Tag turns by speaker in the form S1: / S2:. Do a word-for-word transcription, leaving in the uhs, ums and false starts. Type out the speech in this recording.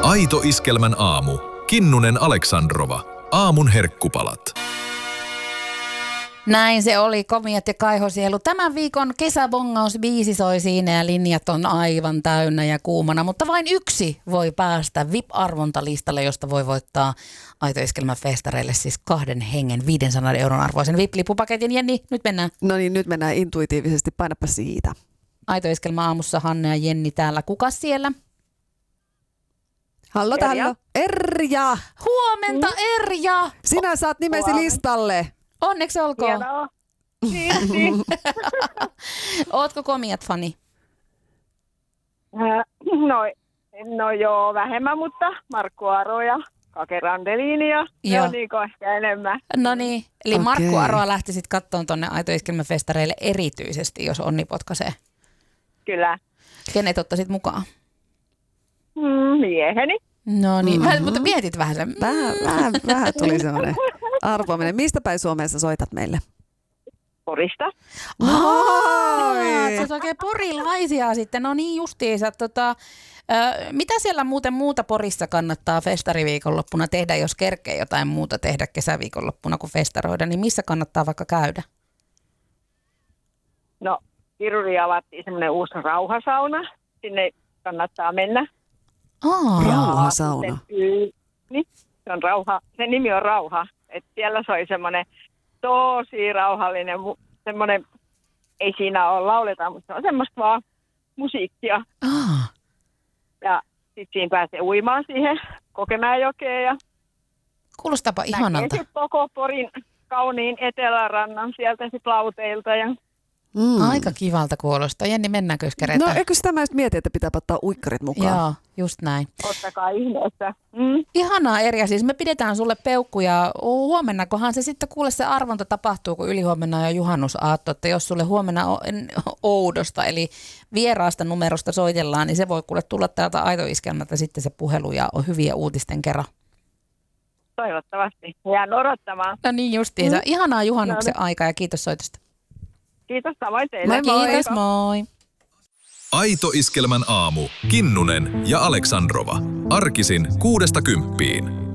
S1: Aito Iskelmän aamu. Kinnunen Aleksandrova. Aamun herkkupalat.
S2: Näin se oli, Komiat ja Kaihosielu. Tämän viikon kesäbongausbiisi soi siinä ja linjat on aivan täynnä ja kuumana, mutta vain yksi voi päästä V I P-arvontalistalle, josta voi voittaa Aito Iskelmän festareille siis kahden hengen viisisataa euron arvoisen V I P-lippupaketin. Jenni, nyt mennään.
S3: No niin, nyt mennään intuitiivisesti. Painapa siitä.
S2: Aito Iskelmä aamussa, Hanne ja Jenni täällä. Kukas siellä?
S3: Hallo, hallo. Erja.
S2: Huomenta, mm. Erja.
S3: Sinä saat nimesi Huomenta. Listalle.
S2: Onneksi olkoon.
S4: Hienoa. Kiitos.
S2: Ootko Komiat-fani?
S4: Äh, no, no joo, vähemmän, mutta Markku Aro ja Kake Randeliini ja ne on niin ehkä enemmän.
S2: No niin, eli
S3: okay.
S2: Markku Aroa lähti sitten kattoon tuonne Aito Iskelmän festareille erityisesti, jos onni potkaisee.
S4: Kyllä.
S2: Kenet ottaisit mukaan?
S4: Mm, mieheni.
S2: No niin,
S3: Mm-hmm.
S2: mutta mietit vähän sen.
S3: Vähän, vähän, vähän tuli semmoinen arvoaminen. Mistä päin Suomessa soitat meille?
S4: Porista.
S2: Aa, se on oikein porilaisia sitten. No niin justiinsa. Tota, ö, mitä siellä muuten muuta Porissa kannattaa festariviikonloppuna tehdä, jos kerkee jotain muuta tehdä kesäviikonloppuna kuin festaroida, niin missä kannattaa vaikka käydä?
S4: No, Kiruriin avattiin semmoinen uusi rauhasauna. Sinne kannattaa mennä.
S2: Aa,
S3: rauhasauna.
S4: Niin, se on rauha. Sen nimi on Rauha. Et siellä soi semmoinen tosi rauhallinen, semmoinen, ei siinä ole lauleta, mutta se on semmoista vaan musiikkia.
S2: Aa.
S4: Ja sitten siinä pääsee uimaan siihen Kokemäenjokeen ja
S2: Kuulostaapa ihanalta.
S4: näkee koko Porin kauniin etelärannan sieltä sitten lauteilta. Ja
S3: Mm.
S2: Aika kivalta kuulostaa. Jenni, mennäänkö jos keretään?
S3: No eikö sitä mä just mietin, että pitää ottaa uikkarit mukaan?
S2: Joo, just näin.
S4: ottakaa ihmeessä. Mm.
S2: Ihanaa Erja, siis me pidetään sulle peukkuja. Huomenna, kohan se sitten kuule se arvonta tapahtuu, kun ylihuomenna on jo juhannusaatto, että jos sulle huomenna on oudosta, eli vieraasta numerosta soitellaan, niin se voi kuule tulla täältä Aito Iskelmältä sitten se puhelu ja on hyviä uutisten kerran.
S4: Toivottavasti. Jään odottamaan.
S2: No niin justiinsa.
S4: Mm.
S2: Ihanaa juhannuksen
S4: No niin.
S2: aikaa ja kiitos soitosta.
S4: Kiitos samoin teille.
S3: Moi moi.
S2: Kiitos, moi.
S1: Aito Iskelmän aamu. Kinnunen ja Aleksandrova. Arkisin kuudesta kymppiin.